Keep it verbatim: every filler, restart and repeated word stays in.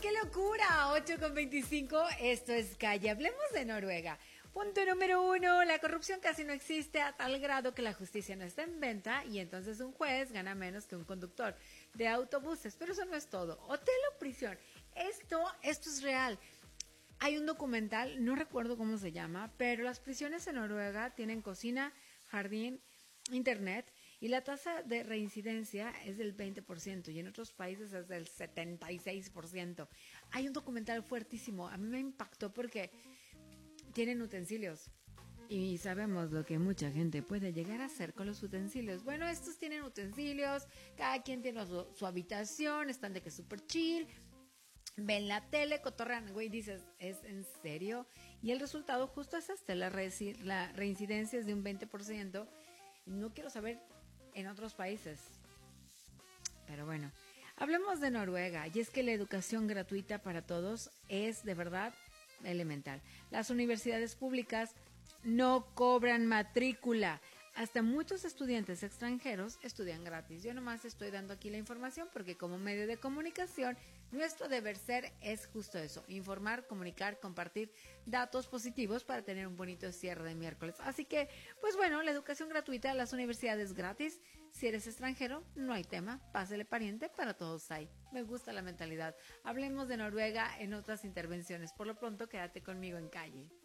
qué locura! ocho con veinticinco, esto es Calle. Hablemos de Noruega. Punto número uno, la corrupción casi no existe a tal grado que la justicia no está en venta y entonces un juez gana menos que un conductor de autobuses. Pero eso no es todo. Hotel o prisión. Esto, esto es real. Hay un documental, no recuerdo cómo se llama, pero las prisiones en Noruega tienen cocina, jardín, internet y la tasa de reincidencia es del veinte por ciento y en otros países es del setenta y seis por ciento. Hay un documental fuertísimo, a mí me impactó porque tienen utensilios y sabemos lo que mucha gente puede llegar a hacer con los utensilios. Bueno, estos tienen utensilios, cada quien tiene su, su habitación, están de que súper chill. Ven la tele, cotorrean, güey, dices, ¿es en serio? Y el resultado justo es este, la, re la reincidencia es de un veinte por ciento. No quiero saber en otros países. Pero bueno, hablemos de Noruega. Y es que la educación gratuita para todos es de verdad elemental. Las universidades públicas no cobran matrícula. Hasta muchos estudiantes extranjeros estudian gratis. Yo nomás estoy dando aquí la información porque como medio de comunicación, nuestro deber ser es justo eso, informar, comunicar, compartir datos positivos para tener un bonito cierre de miércoles. Así que, pues bueno, la educación gratuita, las universidades gratis. Si eres extranjero, no hay tema, pásele pariente, para todos hay. Me gusta la mentalidad. Hablemos de Noruega en otras intervenciones. Por lo pronto, quédate conmigo en Calle.